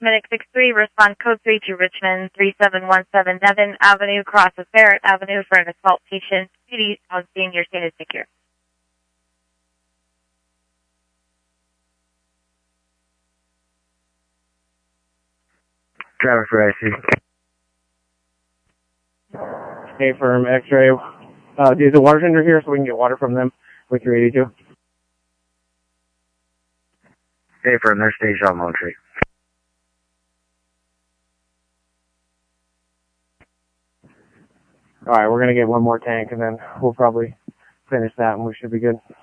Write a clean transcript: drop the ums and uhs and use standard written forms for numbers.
Medic 6-3, respond code 3 to Richmond 3717 Devon Avenue, crosses Barrett Avenue for an assault patient. Duties on scene, your scene is secure. Traffic for IC. Stay firm, X-ray. Is the water tender here so we can get water from them with your 82? Stay firm, they're staged on Lone Tree. Alright, we're going to get one more tank and then we'll probably finish that and we should be good.